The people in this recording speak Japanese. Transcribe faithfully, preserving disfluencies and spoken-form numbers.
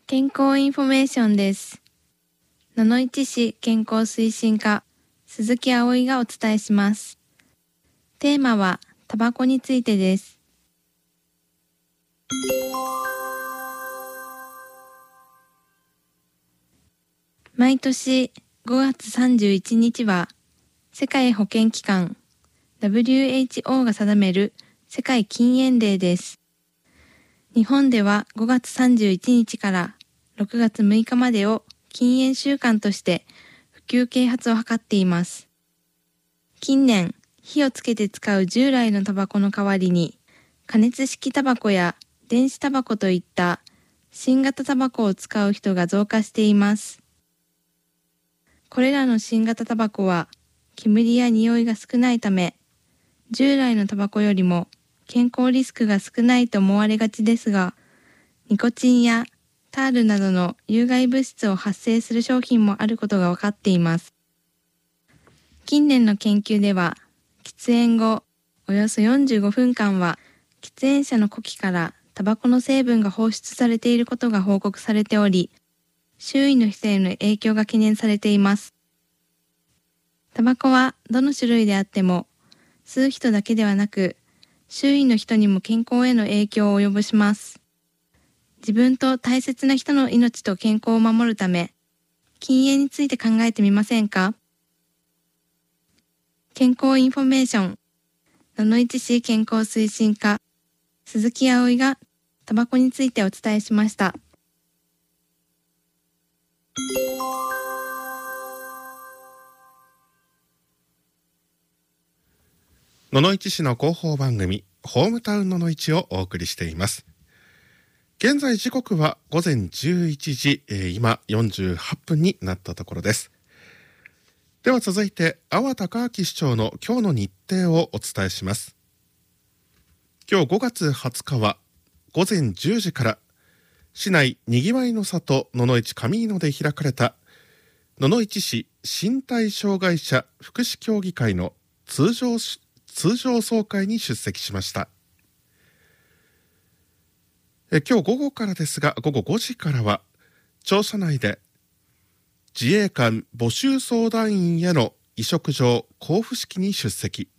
健康インフォメーションです。野々市市健康推進課鈴木葵がお伝えします。テーマはタバコについてです。毎年ごがつさんじゅういちにちは世界保健機関 ダブリューエイチオー が定める世界禁煙デーです。日本ではごがつさんじゅういちにちからろくがつむいかまでを禁煙週間として普及啓発を図っています。近年、火をつけて使う従来のタバコの代わりに加熱式タバコや電子タバコといった新型タバコを使う人が増加しています。これらの新型タバコは煙や匂いが少ないため、従来のタバコよりも健康リスクが少ないと思われがちですが、ニコチンやタールなどの有害物質を発生する商品もあることが分かっています。近年の研究では、喫煙後およそよんじゅうごふんかんは喫煙者の呼気からタバコの成分が放出されていることが報告されており、周囲の人への影響が懸念されています。タバコはどの種類であっても、吸う人だけではなく、周囲の人にも健康への影響を及ぼします。自分と大切な人の命と健康を守るため、禁煙について考えてみませんか？健康インフォメーション、野々市市健康推進課、鈴木葵がタバコについてお伝えしました。 野々市市の広報番組ホームタウン野々市をお送りしています。現在時刻はごぜんじゅういちじ、えー、今よんじゅうはっぷんになったところです。では続いて阿波隆明市長の今日の日程をお伝えします。今日ごがつはつかはごぜんじゅうじから市内にぎわいの里野々市上井野で開かれた野々市市身体障害者福祉協議会の通常通常総会に出席しました。え今日午後からですが、午後ごじからは庁舎内で自衛官募集相談員への委嘱状交付式に出席。